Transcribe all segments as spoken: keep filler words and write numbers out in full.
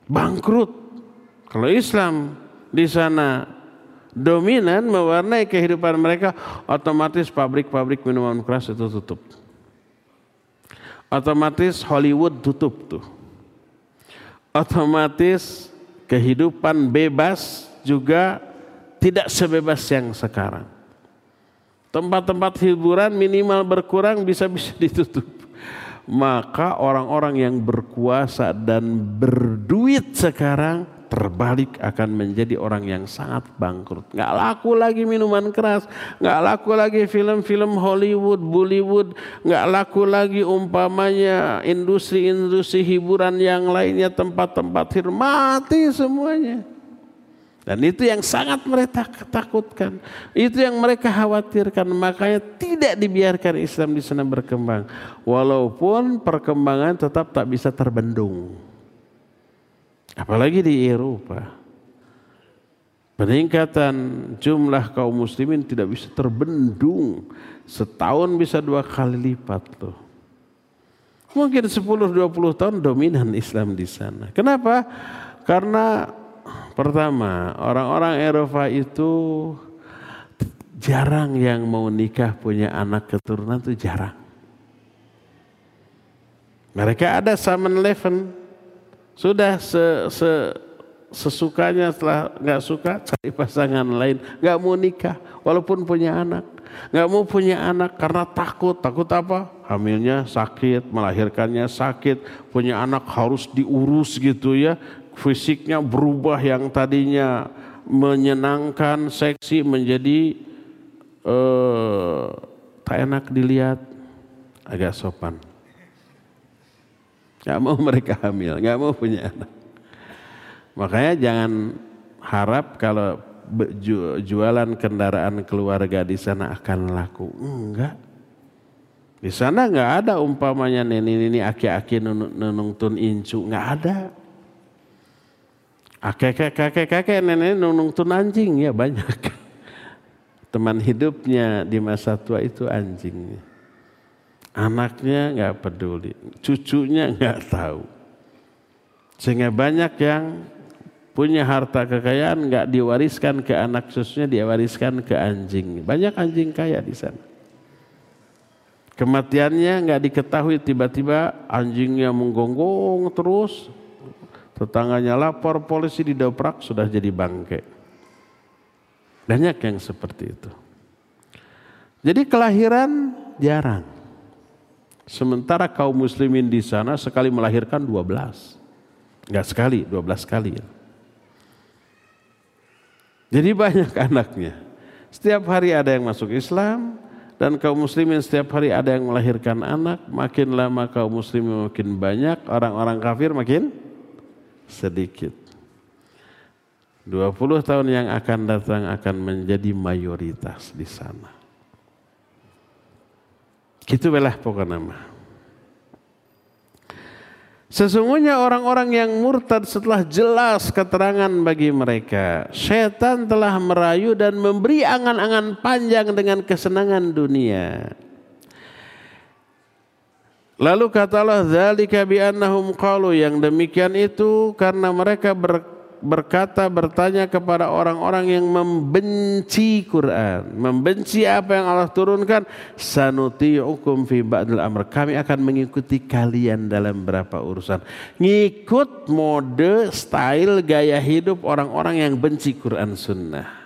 bangkrut. Kalau Islam di sana dominan mewarnai kehidupan mereka, otomatis pabrik-pabrik minuman keras itu tutup. Otomatis Hollywood tutup tuh. Otomatis kehidupan bebas juga tidak sebebas yang sekarang. Tempat-tempat hiburan minimal berkurang, bisa-bisa ditutup. Maka orang-orang yang berkuasa dan berduit sekarang terbalik akan menjadi orang yang sangat bangkrut. Nggak laku lagi minuman keras, nggak laku lagi film-film Hollywood, Bollywood, nggak laku lagi umpamanya industri-industri hiburan yang lainnya, tempat-tempat hiburan, mati semuanya. Dan itu yang sangat mereka takutkan, itu yang mereka khawatirkan. Makanya tidak dibiarkan Islam di sana berkembang, walaupun perkembangan tetap tak bisa terbendung. Apalagi di Eropa, peningkatan jumlah kaum muslimin tidak bisa terbendung, setahun bisa dua kali lipat loh. Mungkin sepuluh dua puluh tahun dominan Islam di sana. Kenapa? Karena pertama, orang-orang Eropa itu jarang yang mau nikah punya anak keturunan, itu jarang. Mereka ada seven eleven, sudah se, se, sesukanya, setelah nggak suka cari pasangan lain, nggak mau nikah walaupun punya anak, nggak mau punya anak karena takut. Takut apa? Hamilnya sakit, melahirkannya sakit, punya anak harus diurus gitu ya. Fisiknya berubah, yang tadinya menyenangkan, seksi menjadi eh, tak enak dilihat, agak sopan. Gak mau mereka hamil, gak mau punya anak. Makanya jangan harap kalau jualan kendaraan keluarga di sana akan laku. Enggak. Di sana nggak ada umpamanya nini-nini aki-aki nunung tun incu, nggak ada. Kakek-kakek nenek nunung tun anjing, ya banyak. Teman hidupnya di masa tua itu anjingnya. Anaknya nggak peduli, cucunya nggak tahu. Sehingga banyak yang punya harta kekayaan nggak diwariskan ke anak cucunya, diwariskan ke anjing. Banyak anjing kaya di sana. Kematiannya nggak diketahui, tiba-tiba anjingnya menggonggong terus. Tetangganya lapor, polisi didobrak, sudah jadi bangke. Banyak yang seperti itu. Jadi kelahiran jarang. Sementara kaum muslimin di sana sekali melahirkan dua belas. Enggak sekali, dua belas kali. Jadi banyak anaknya. Setiap hari ada yang masuk Islam, dan kaum muslimin setiap hari ada yang melahirkan anak. Makin lama kaum muslimin makin banyak, orang-orang kafir makin sedikit. dua puluh tahun yang akan datang akan menjadi mayoritas di sana. Itu belah pokok nama. Sesungguhnya orang-orang yang murtad setelah jelas keterangan bagi mereka, syaitan telah merayu dan memberi angan-angan panjang dengan kesenangan dunia. Lalu kata Allah, dzalika bi annahum qalu, yang demikian itu karena mereka ber berkata, bertanya kepada orang-orang yang membenci Quran, membenci apa yang Allah turunkan, sanuti'ukum fi ba'dil amr, kami akan mengikuti kalian dalam beberapa urusan. Ngikut mode, style, gaya hidup orang-orang yang benci Quran Sunnah.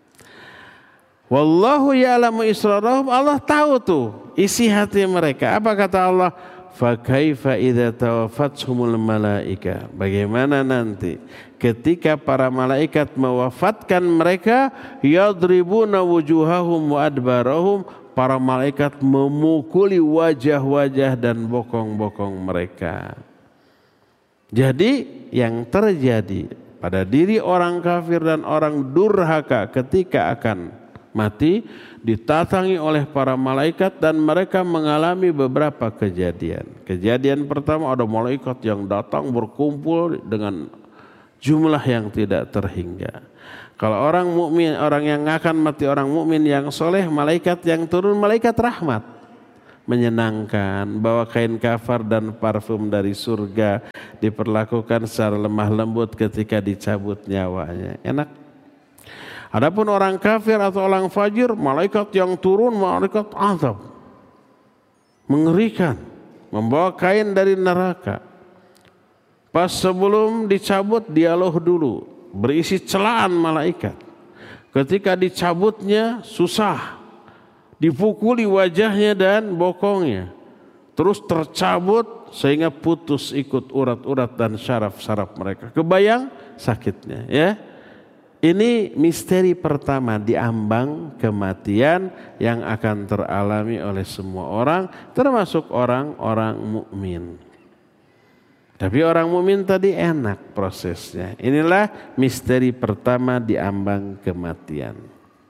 Wallahu ya'lamu israrahum, Allah tahu tuh isi hati mereka. Apa kata Allah? Fa kaifa idza tawaffathumul malaika, bagaimana nanti ketika para malaikat mewafatkan mereka, yadribuna wujuhahum wa adbarahum, para malaikat memukuli wajah-wajah dan bokong-bokong mereka. Jadi yang terjadi pada diri orang kafir dan orang durhaka ketika akan mati ditatangi oleh para malaikat, dan mereka mengalami beberapa kejadian. Kejadian pertama, ada malaikat yang datang berkumpul dengan jumlah yang tidak terhingga. Kalau orang mukmin, orang yang akan mati orang mukmin yang soleh, malaikat yang turun malaikat rahmat. menyenangkan, bawa kain kafar dan parfum dari surga, diperlakukan secara lemah lembut ketika dicabut nyawanya. Enak. Adapun orang kafir atau orang fajir, malaikat yang turun, malaikat azab, mengerikan, membawa kain dari neraka. Pas sebelum dicabut dialog dulu, berisi celaan malaikat. Ketika dicabutnya susah, dipukuli wajahnya dan bokongnya, terus tercabut sehingga putus ikut urat-urat dan syaraf-syaraf mereka. Kebayang sakitnya, ya. Ini misteri pertama di ambang kematian yang akan teralami oleh semua orang, termasuk orang-orang mukmin. Tapi orang mukmin tadi enak prosesnya. Inilah misteri pertama di ambang kematian.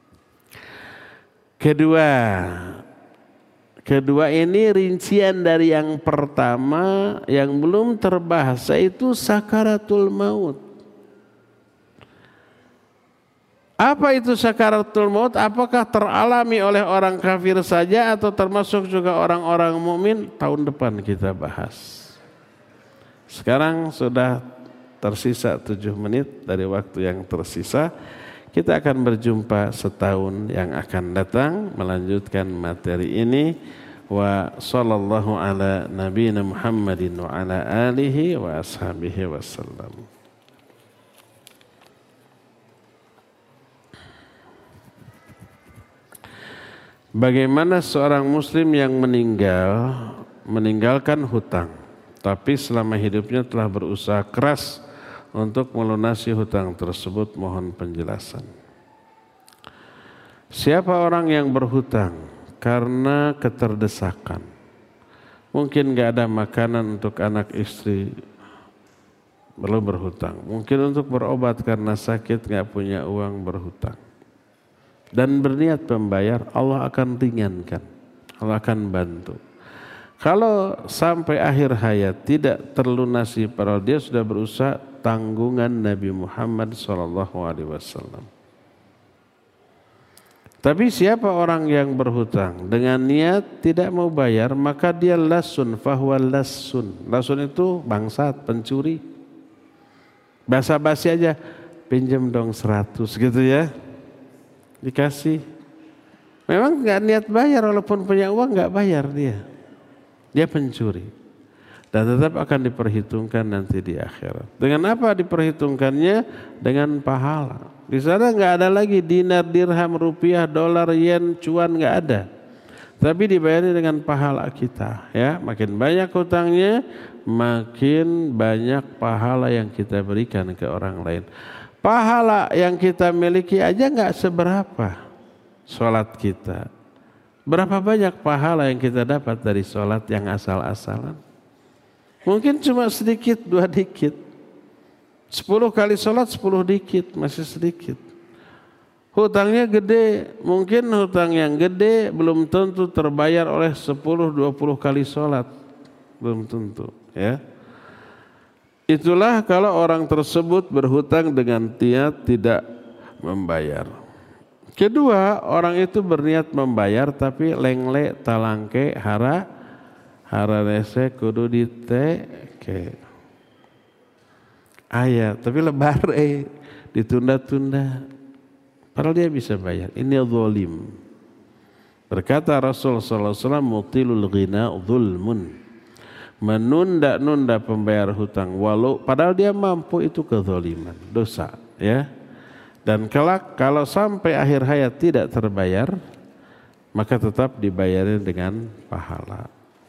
Kedua, kedua ini rincian dari yang pertama yang belum terbahas, yaitu sakaratul maut. Apa itu sakaratul maut? Apakah teralami oleh orang kafir saja atau termasuk juga orang-orang mukmin? Tahun depan kita bahas. Sekarang sudah tersisa tujuh menit dari waktu yang tersisa. Kita akan berjumpa setahun yang akan datang melanjutkan materi ini. Wa sallallahu ala nabiyina Muhammadin wa ala alihi wa ashabihi wasallam. Bagaimana seorang muslim yang meninggal meninggalkan hutang, tapi selama hidupnya telah berusaha keras untuk melunasi hutang tersebut? Mohon penjelasan. Siapa orang yang berhutang karena keterdesakan, mungkin gak ada makanan untuk anak istri, perlu berhutang. Mungkin untuk berobat karena sakit gak punya uang, berhutang. Dan berniat membayar, Allah akan ringankan, Allah akan bantu. Kalau sampai akhir hayat tidak terlunasi, padahal dia sudah berusaha, tanggungan Nabi Muhammad shallallahu alaihi wasallam. Tapi siapa orang yang berhutang dengan niat tidak mau bayar, maka dia lasun fahuwa lasun. Lasun itu bangsat, pencuri. Basa-basi aja, pinjam dong seratus gitu ya, dikasih. Memang nggak niat bayar, walaupun punya uang nggak bayar dia. Dia pencuri. Dan tetap akan diperhitungkan nanti di akhirat. Dengan apa diperhitungkannya? Dengan pahala. Di sana nggak ada lagi dinar, dirham, rupiah, dolar, yen, cuan, nggak ada. Tapi dibayari dengan pahala kita. Ya, makin banyak hutangnya, makin banyak pahala yang kita berikan ke orang lain. Pahala yang kita miliki aja nggak seberapa sholat kita. Berapa banyak pahala yang kita dapat dari sholat yang asal-asalan? Mungkin cuma sedikit, dua dikit. Sepuluh kali sholat, sepuluh dikit, masih sedikit. Hutangnya gede, mungkin hutang yang gede belum tentu terbayar oleh sepuluh, dua puluh kali sholat. Belum tentu, ya. Itulah kalau orang tersebut berhutang dengan niat tidak membayar. Kedua, orang itu berniat membayar tapi lengle talangke hara hara rese kudu diteke. Ayat, tapi lebar eh ditunda-tunda. Padahal dia bisa bayar. Ini zalim. Berkata Rasul sallallahu alaihi wasallam, mutilul ghina zulmun. Menunda-nunda pembayar hutang walau padahal dia mampu, itu kezaliman, dosa, ya. Dan kelak kalau sampai akhir hayat tidak terbayar, maka tetap dibayarin dengan pahala.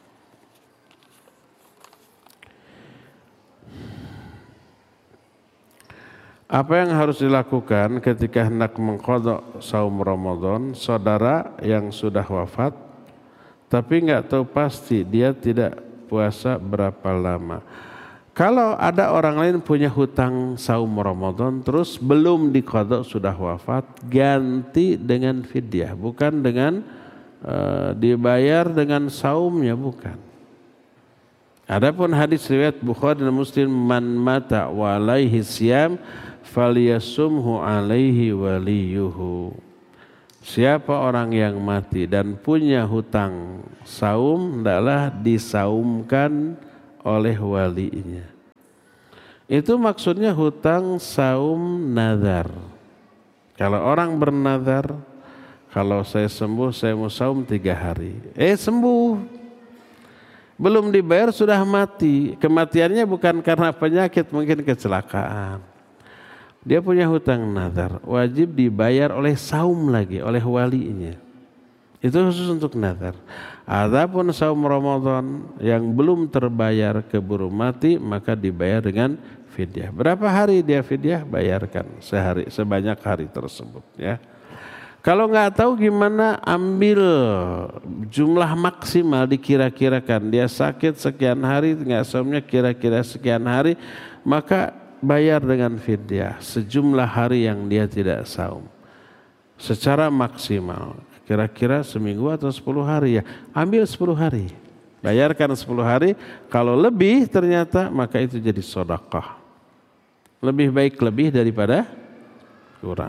Apa yang harus dilakukan ketika hendak mengqadha saum Ramadan? Saudara yang sudah wafat tapi nggak tahu pasti dia tidak puasa berapa lama. Kalau ada orang lain punya hutang saum Ramadan terus belum diqadha, sudah wafat, ganti dengan fidyah, bukan dengan uh, dibayar dengan saumnya, bukan. Adapun hadis riwayat Bukhari dan Muslim, man mata wa alaihi siyam falyasumhu alaihi waliyuhu. Siapa orang yang mati dan punya hutang saum, hendaklah disaumkan oleh walinya. Itu maksudnya hutang saum nazar. Kalau orang bernazar, kalau saya sembuh saya mau saum tiga hari. Eh sembuh, belum dibayar sudah mati. Kematiannya bukan karena penyakit, mungkin kecelakaan. Dia punya hutang nazar, wajib dibayar oleh saum lagi, oleh walinya. Itu khusus untuk nazar. Adapun saum Ramadan yang belum terbayar keburu mati, maka dibayar dengan fidyah. Berapa hari dia fidyah? Bayarkan sehari, sebanyak hari tersebut ya. Kalau nggak tahu gimana, ambil jumlah maksimal dikira-kirakan. Dia sakit sekian hari, nggak saumnya kira-kira sekian hari, maka bayar dengan fidyah sejumlah hari yang dia tidak saum secara maksimal, kira-kira seminggu atau sepuluh hari ya, ambil sepuluh hari, bayarkan sepuluh hari. Kalau lebih ternyata, maka itu jadi sedekah. Lebih baik lebih daripada kurang.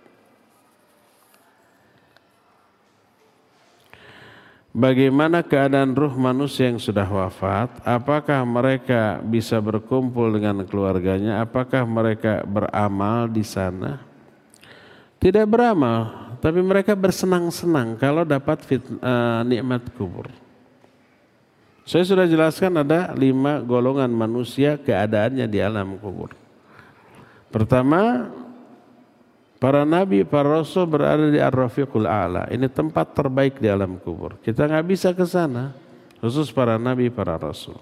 Bagaimana keadaan ruh manusia yang sudah wafat? Apakah mereka bisa berkumpul dengan keluarganya? Apakah mereka beramal di sana? Tidak beramal, tapi mereka bersenang-senang kalau dapat fit, uh, nikmat kubur. Saya sudah jelaskan ada lima golongan manusia keadaannya di alam kubur. Pertama, para nabi, para rasul berada di Ar-Rafiqul A'la. Ini tempat terbaik di alam kubur. Kita nggak bisa ke sana, khusus para nabi, para rasul.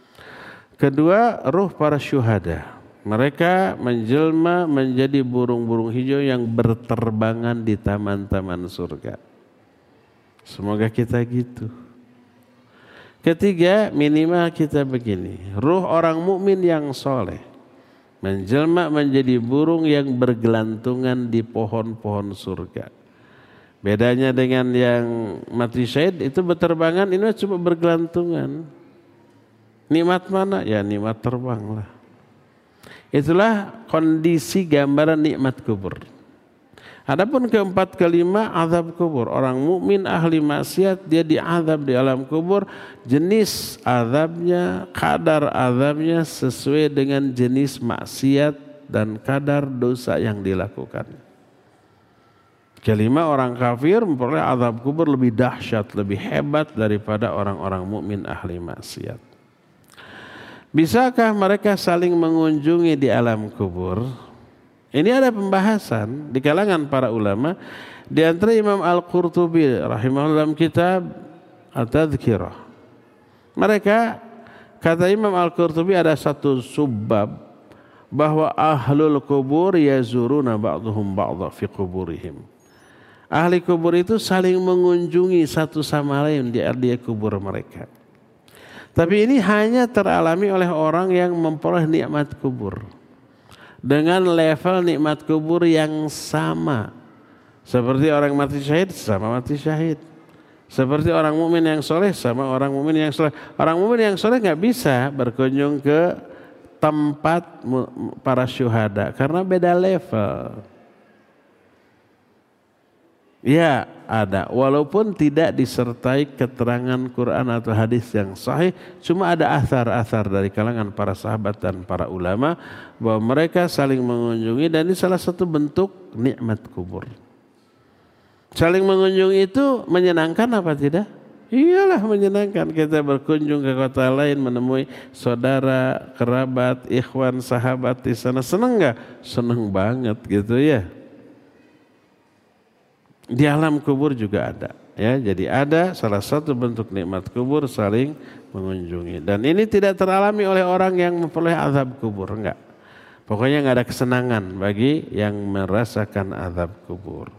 Kedua, ruh para syuhada. Mereka menjelma menjadi burung-burung hijau yang berterbangan di taman-taman surga. Semoga kita gitu. Ketiga, minimal kita begini. Ruh orang mukmin yang soleh menjelma menjadi burung yang bergelantungan di pohon-pohon surga. Bedanya dengan yang mati syahid, itu berterbangan, ini cuma bergelantungan. Nikmat mana? Ya nikmat terbang lah. Itulah kondisi gambaran nikmat kubur. Adapun keempat kelima, azab kubur. Orang mukmin ahli maksiat dia diazab di alam kubur. Jenis azabnya, kadar azabnya sesuai dengan jenis maksiat dan kadar dosa yang dilakukan. Kelima, orang kafir memperoleh azab kubur lebih dahsyat, lebih hebat daripada orang-orang mukmin ahli maksiat. Bisakah mereka saling mengunjungi di alam kubur? Ini ada pembahasan di kalangan para ulama. Di antara Imam Al-Qurtubi rahimahullah dalam kitab At-Tadhkirah. Mereka, kata Imam Al-Qurtubi, ada satu subbab bahwa ahlul kubur yazuruna ba'duhum ba'dha fi kuburihim. Ahli kubur itu saling mengunjungi satu sama lain di area kubur mereka. Tapi ini hanya teralami oleh orang yang memperoleh nikmat kubur dengan level nikmat kubur yang sama. Seperti orang mati syahid sama mati syahid. Seperti orang mukmin yang soleh sama orang mukmin yang soleh. Orang mukmin yang soleh nggak bisa berkunjung ke tempat para syuhada karena beda level. Ya ada, walaupun tidak disertai keterangan Quran atau hadis yang sahih, cuma ada athar-athar dari kalangan para sahabat dan para ulama bahwa mereka saling mengunjungi, dan ini salah satu bentuk nikmat kubur. Saling mengunjungi itu menyenangkan apa tidak? Iyalah menyenangkan. Kita berkunjung ke kota lain menemui saudara, kerabat, ikhwan, sahabat di sana, seneng nggak? Seneng banget gitu ya. Di alam kubur juga ada, ya. Jadi ada salah satu bentuk nikmat kubur saling mengunjungi, dan ini tidak teralami oleh orang yang memperoleh azab kubur, enggak. Pokoknya enggak ada kesenangan bagi yang merasakan azab kubur.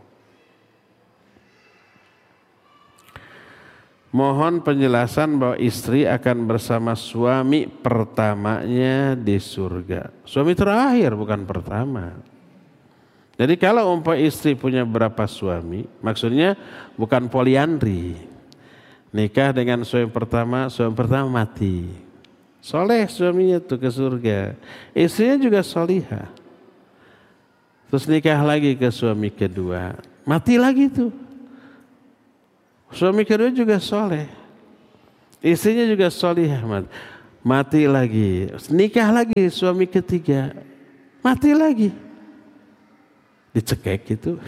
Mohon penjelasan bahwa istri akan bersama suami pertamanya di surga. Suami terakhir, bukan pertama. Jadi kalau umpama istri punya berapa suami, maksudnya bukan poliandri. Nikah dengan suami pertama, suami pertama mati. Soleh suaminya tuh ke surga. Istrinya juga solihah. Terus nikah lagi ke suami kedua. mati lagi tuh. Suami kedua juga soleh, istrinya juga solihah, mati lagi. Nikah lagi suami ketiga, mati lagi. Dicekek gitu.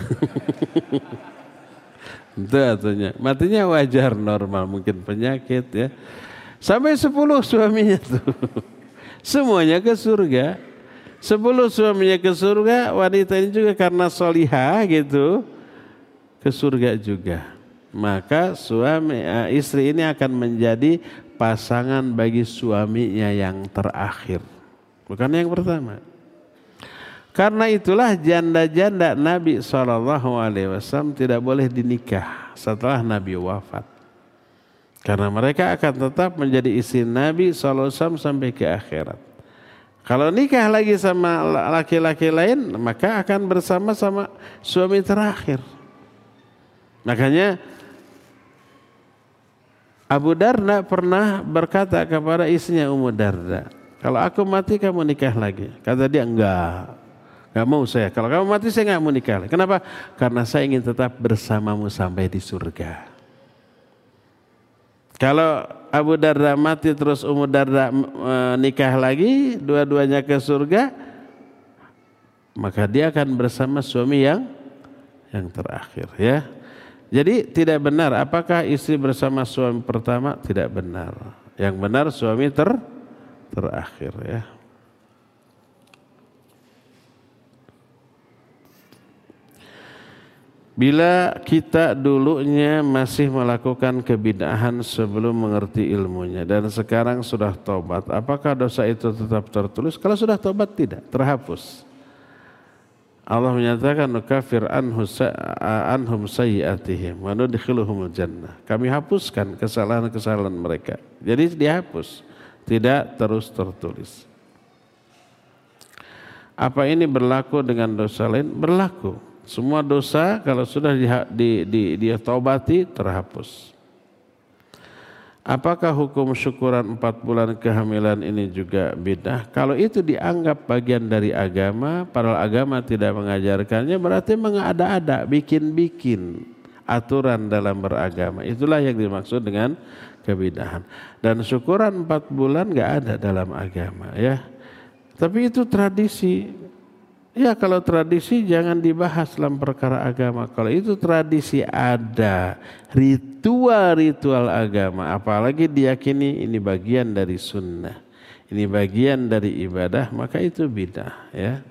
Itu artinya matinya wajar, normal, mungkin penyakit ya. Sampai sepuluh suaminya tuh. Semuanya ke surga. Sepuluh suaminya ke surga, wanita ini juga karena solihah gitu ke surga juga. Maka suami istri ini akan menjadi pasangan bagi suaminya yang terakhir, bukan yang pertama. Karena itulah janda-janda Nabi shallallahu alaihi wasallam tidak boleh dinikah setelah Nabi wafat. Karena mereka akan tetap menjadi istri Nabi shallallahu alaihi wasallam sampai ke akhirat. Kalau nikah lagi sama laki-laki lain, maka akan bersama-sama suami terakhir. Makanya Abu Darda pernah berkata kepada istrinya Ummu Darda, kalau aku mati kamu nikah lagi. Kata dia, enggak, enggak mau saya. Kalau kamu mati saya enggak mau nikah lagi. Kenapa? Karena saya ingin tetap bersamamu sampai di surga. Kalau Abu Darda mati terus Ummu Darda e, nikah lagi, dua-duanya ke surga, maka dia akan bersama suami yang yang terakhir ya. Jadi tidak benar apakah istri bersama suami pertama, tidak benar. Yang benar suami ter terakhir ya. Bila kita dulunya masih melakukan kebid'ahan sebelum mengerti ilmunya dan sekarang sudah tobat, apakah dosa itu tetap tertulis? Kalau sudah tobat tidak, terhapus. Allah menyatakan nukafir anhum sayyi'atihim wa nudkhiluhumul jannah. Kami hapuskan kesalahan-kesalahan mereka. Jadi dihapus, tidak terus tertulis. Apa ini berlaku dengan dosa lain? Berlaku. Semua dosa kalau sudah di, di, di, dia taubati terhapus. Apakah hukum syukuran empat bulan kehamilan ini juga bid'ah? Kalau itu dianggap bagian dari agama, padahal agama tidak mengajarkannya, berarti mengada-ada, bikin-bikin aturan dalam beragama. Itulah yang dimaksud dengan kebid'ahan. Dan syukuran empat bulan nggak ada dalam agama ya. Tapi itu tradisi. Ya kalau tradisi jangan dibahas dalam perkara agama. Kalau itu tradisi ada, ritual-ritual agama, apalagi diyakini ini bagian dari sunnah, ini bagian dari ibadah, maka itu bid'ah ya.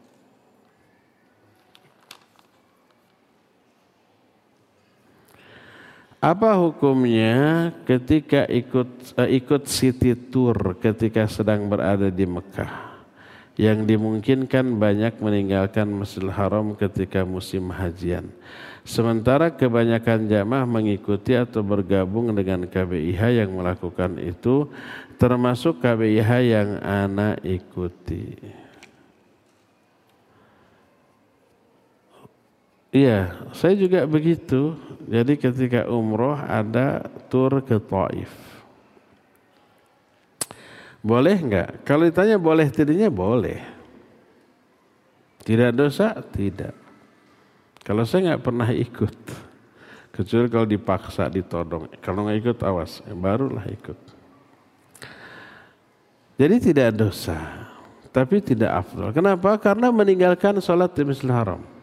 Apa hukumnya ketika ikut uh, ikut city tour ketika sedang berada di Mekah? Yang dimungkinkan banyak meninggalkan Masjidil Haram ketika musim hajian. Sementara kebanyakan jamaah mengikuti atau bergabung dengan K B I H yang melakukan itu, termasuk K B I H yang ana ikuti. Iya, saya juga begitu. Jadi ketika umroh ada tur ke Taif. Boleh enggak? Kalau ditanya boleh tidaknya boleh. Tidak dosa? Tidak. Kalau saya enggak pernah ikut. Kecuali kalau dipaksa, ditodong. Kalau enggak ikut awas, barulah ikut. Jadi tidak dosa. Tapi tidak afdal. Kenapa? Karena meninggalkan sholat di Masjidil Haram.